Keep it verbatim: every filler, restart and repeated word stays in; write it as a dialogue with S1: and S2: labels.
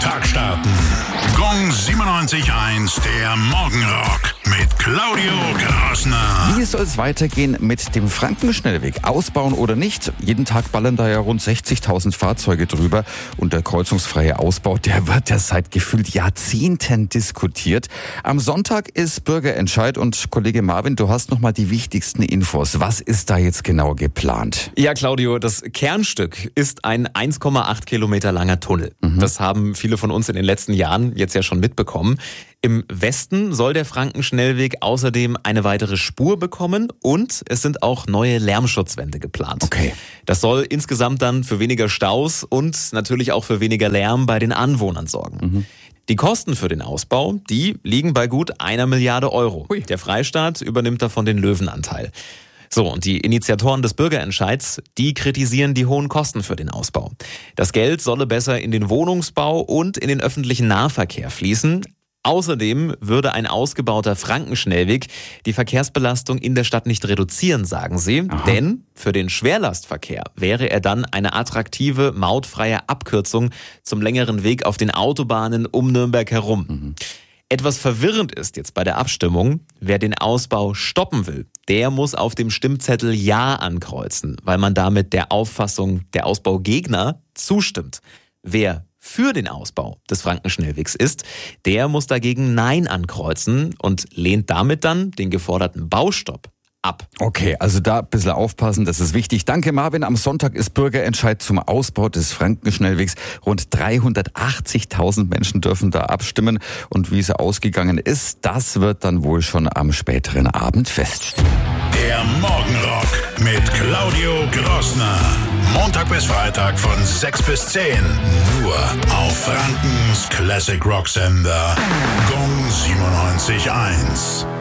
S1: Tag starten. Gong siebenundneunzig Komma eins, der Morgenrock mit Claudio Grassner.
S2: Wie soll es weitergehen mit dem Frankenschnellweg? Ausbauen oder nicht? Jeden Tag ballern da ja rund sechzigtausend Fahrzeuge drüber. Und der kreuzungsfreie Ausbau, der wird ja seit gefühlt Jahrzehnten diskutiert. Am Sonntag ist Bürgerentscheid und Kollege Marvin, du hast nochmal die wichtigsten Infos. Was ist da jetzt genau geplant?
S3: Ja, Claudio, das Kernstück ist ein eins Komma acht Kilometer langer Tunnel. Mhm. Das haben viele von uns in den letzten Jahren jetzt ja schon mitbekommen. Im Westen soll der Frankenschnellweg außerdem eine weitere Spur bekommen und es sind auch neue Lärmschutzwände geplant.
S2: Okay.
S3: Das soll insgesamt dann für weniger Staus und natürlich auch für weniger Lärm bei den Anwohnern sorgen. Mhm. Die Kosten für den Ausbau, die liegen bei gut einer Milliarde Euro. Hui. Der Freistaat übernimmt davon den Löwenanteil. So, und die Initiatoren des Bürgerentscheids, die kritisieren die hohen Kosten für den Ausbau. Das Geld solle besser in den Wohnungsbau und in den öffentlichen Nahverkehr fließen. Außerdem würde ein ausgebauter Frankenschnellweg die Verkehrsbelastung in der Stadt nicht reduzieren, sagen sie. Aha. Denn für den Schwerlastverkehr wäre er dann eine attraktive, mautfreie Abkürzung zum längeren Weg auf den Autobahnen um Nürnberg herum. Mhm. Etwas verwirrend ist jetzt bei der Abstimmung, wer den Ausbau stoppen will, der muss auf dem Stimmzettel Ja ankreuzen, weil man damit der Auffassung der Ausbaugegner zustimmt. Wer für den Ausbau des Frankenschnellwegs ist, der muss dagegen Nein ankreuzen und lehnt damit dann den geforderten Baustopp ab.
S2: Okay, also da ein bisschen aufpassen, das ist wichtig. Danke Marvin, am Sonntag ist Bürgerentscheid zum Ausbau des Frankenschnellwegs. Rund dreihundertachtzigtausend Menschen dürfen da abstimmen und wie es ausgegangen ist, das wird dann wohl schon am späteren Abend feststehen.
S1: Der Morgenrock mit Claudio Grassner. Montag bis Freitag von sechs bis zehn. Nur auf Frankens Classic Rock Sender. Gong siebenundneunzig Komma eins.